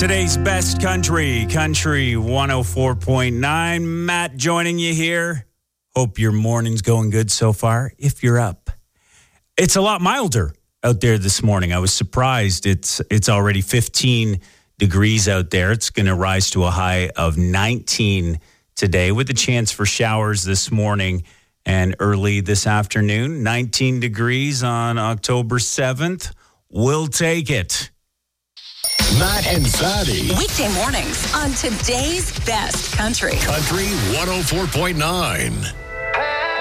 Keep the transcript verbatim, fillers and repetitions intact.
Today's best country, Country one oh four point nine. Matt joining you here. Hope your morning's going good so far, if you're up. It's a lot milder out there this morning. I was surprised. It's it's already fifteen degrees out there. It's going to rise to a high of nineteen today with a chance for showers this morning and early this afternoon. nineteen degrees on October seventh. We'll take it. Matt and Zaddy. Weekday mornings on today's best country. Country one oh four point nine.